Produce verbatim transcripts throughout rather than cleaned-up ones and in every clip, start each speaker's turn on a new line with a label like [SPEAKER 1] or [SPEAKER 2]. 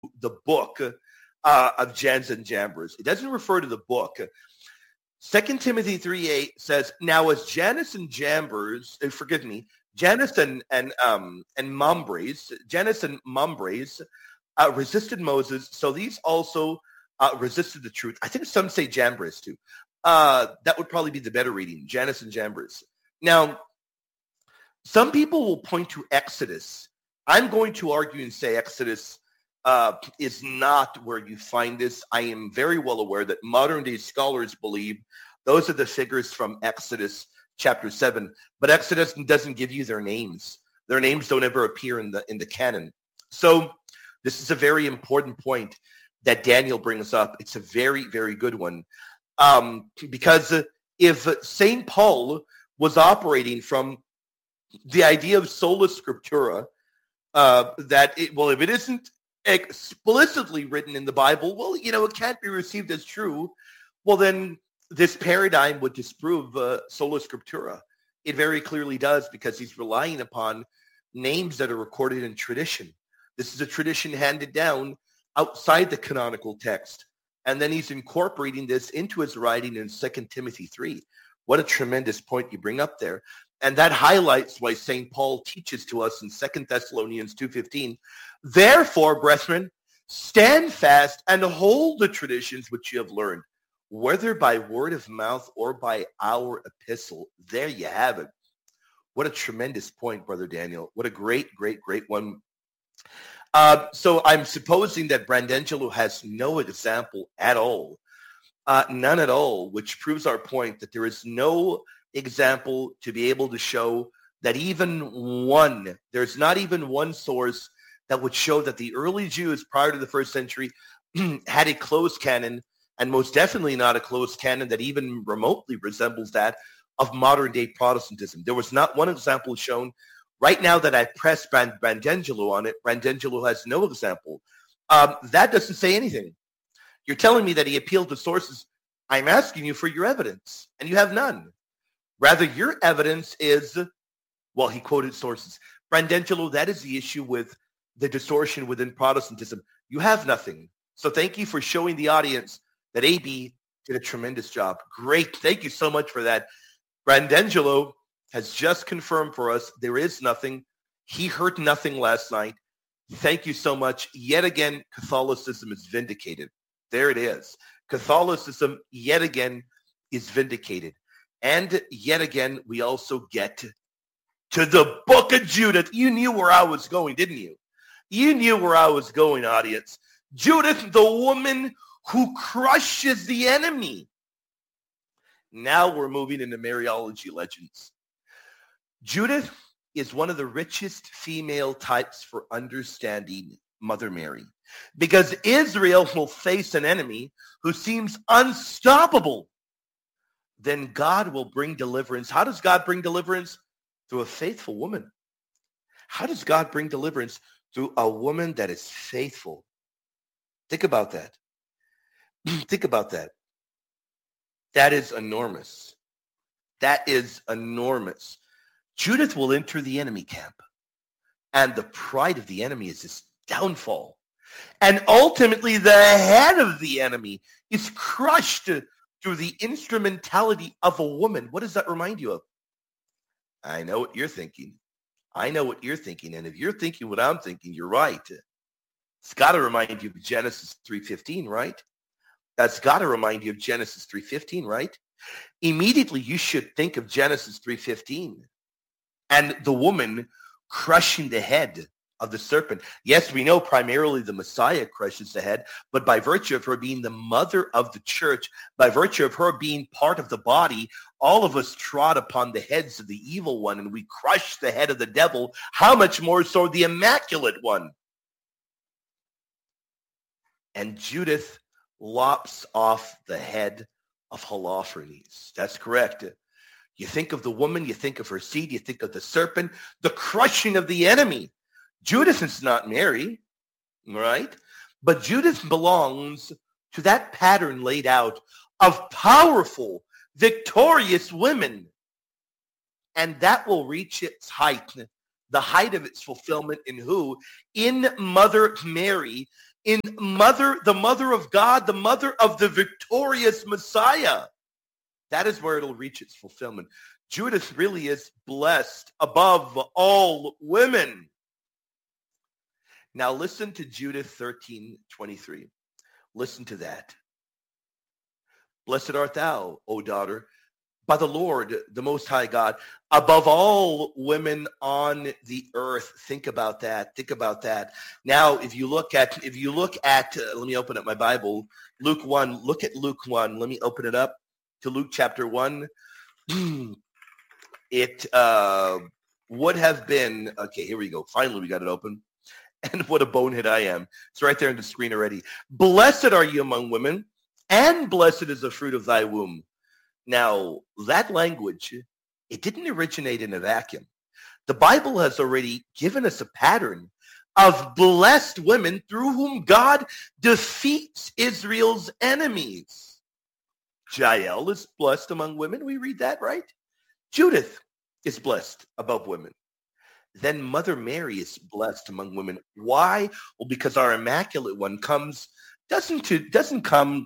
[SPEAKER 1] the book uh, of Jannes and Jambres. It doesn't refer to the book. Second Timothy three eight says, now as Jannes and Jambres, uh, forgive me, Jannes and and um and Mambres, Jannes and Mambres uh, resisted Moses, so these also uh, resisted the truth. I think some say Jambres too. Uh, that would probably be the better reading, Jannes and Jambres. Now, some people will point to Exodus. I'm going to argue and say Exodus uh, is not where you find this. I am very well aware that modern day scholars believe those are the figures from Exodus chapter seven, but Exodus doesn't give you their names. Their names don't ever appear in the in the canon. So this is a very important point that Daniel brings up. It's a very, very good one. Um, because if Saint Paul was operating from the idea of sola scriptura, uh, that it, well, if it isn't explicitly written in the Bible, well, you know, it can't be received as true. Well, then this paradigm would disprove uh, sola scriptura. It very clearly does, because he's relying upon names that are recorded in tradition. This is a tradition handed down outside the canonical text. And then he's incorporating this into his writing in Second Timothy three. What a tremendous point you bring up there. And that highlights why Saint Paul teaches to us in Second Thessalonians two fifteen, therefore, brethren, stand fast and hold the traditions which you have learned, whether by word of mouth or by our epistle. There you have it. What a tremendous point, Brother Daniel. What a great, great, great one. Uh, so I'm supposing that Brandangelo has no example at all, uh, none at all, which proves our point that there is no example to be able to show that even one, there's not even one source that would show that the early Jews prior to the first century had a closed canon, and most definitely not a closed canon that even remotely resembles that of modern day Protestantism. There was not one example shown. Right now that I pressed Brand- Brandangelo on it, Brandangelo has no example. Um, that doesn't say anything. You're telling me that he appealed to sources. I'm asking you for your evidence, and you have none. Rather, your evidence is, well, he quoted sources. Brandangelo, that is the issue with the distortion within Protestantism. You have nothing. So thank you for showing the audience that A B did a tremendous job. Great. Thank you so much for that. Brandangelo has just confirmed for us there is nothing. He heard nothing last night. Thank you so much. Yet again, Catholicism is vindicated. There it is. Catholicism, yet again, is vindicated. And yet again, we also get to the Book of Judith. You knew where I was going, didn't you? You knew where I was going, audience. Judith, the woman who crushes the enemy. Now we're moving into Mariology legends. Judith is one of the richest female types for understanding Mother Mary, because Israel will face an enemy who seems unstoppable. Then God will bring deliverance. How does God bring deliverance? Through a faithful woman. How does God bring deliverance? Through a woman that is faithful. Think about that. Think about that. That is enormous. That is enormous. Judith will enter the enemy camp, and the pride of the enemy is his downfall. And ultimately, the head of the enemy is crushed through the instrumentality of a woman. What does that remind you of? I know what you're thinking. I know what you're thinking. And if you're thinking what I'm thinking, you're right. It's got to remind you of Genesis three fifteen, right? That's got to remind you of Genesis three fifteen, right? Immediately, you should think of Genesis three fifteen. And the woman crushing the head of the serpent. Yes, we know primarily the Messiah crushes the head, but by virtue of her being the mother of the church, by virtue of her being part of the body, all of us trod upon the heads of the evil one, and we crushed the head of the devil. How much more so the immaculate one? And Judith lops off the head of Holofernes. That's correct. You think of the woman, you think of her seed, you think of the serpent, the crushing of the enemy. Judith is not Mary, right? But Judith belongs to that pattern laid out of powerful, victorious women. And that will reach its height, the height of its fulfillment in who? In Mother Mary. in mother, the mother of God, the mother of the victorious Messiah. That is where it'll reach its fulfillment. Judith really is blessed above all women. Now listen to Judith thirteen twenty-three. Listen to that. Blessed art thou, O daughter, by the Lord, the Most High God, above all women on the earth. Think about that. Think about that. Now, if you look at, if you look at, uh, let me open up my Bible, Luke one. Look at Luke one. Let me open it up to Luke chapter one. It uh, would have been, okay, here we go. Finally, we got it open. And what a bonehead I am. It's right there on the screen already. Blessed are you among women, and blessed is the fruit of thy womb. Now, that language, it didn't originate in a vacuum. The Bible has already given us a pattern of blessed women through whom God defeats Israel's enemies. Jael is blessed among women. We read that, right? Judith is blessed above women. Then Mother Mary is blessed among women. Why? Well, because our Immaculate One comes, doesn't to, doesn't come,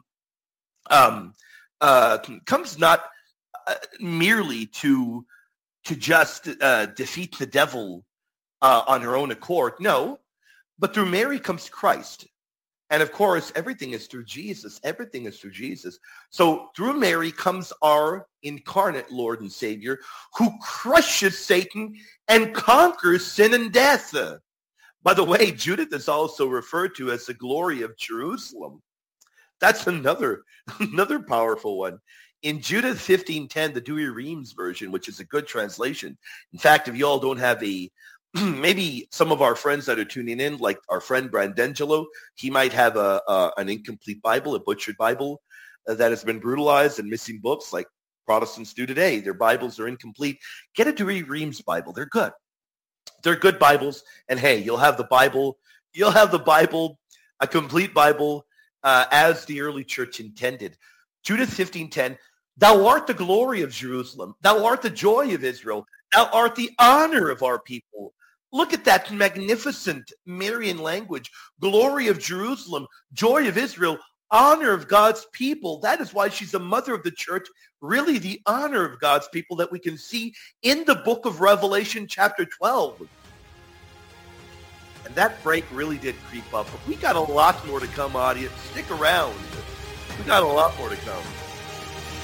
[SPEAKER 1] um, uh, comes not uh, merely to to just uh, defeat the devil uh, on her own accord. No, but through Mary comes Christ. And of course, everything is through Jesus. Everything is through Jesus. So through Mary comes our incarnate Lord and Savior, who crushes Satan and conquers sin and death. By the way, Judith is also referred to as the glory of Jerusalem. That's another, another powerful one. In Judith fifteen ten, the Douay-Rheims version, which is a good translation. In fact, if you all don't have a maybe some of our friends that are tuning in, like our friend Brandangelo, he might have a, a an incomplete Bible, a butchered Bible uh, that has been brutalized and missing books like Protestants do today. Their Bibles are incomplete. Get a Douay-Rheims Bible. They're good. They're good Bibles. And hey, you'll have the Bible. You'll have the Bible, a complete Bible, uh, as the early church intended. Judith fifteen ten, thou art the glory of Jerusalem. Thou art the joy of Israel. Thou art the honor of our people. Look at that magnificent Marian language. Glory of Jerusalem, joy of Israel, honor of God's people. That is why she's a mother of the church, really the honor of God's people that we can see in the book of Revelation chapter twelve. And that break really did creep up. But we got a lot more to come, audience. Stick around. We got a lot more to come.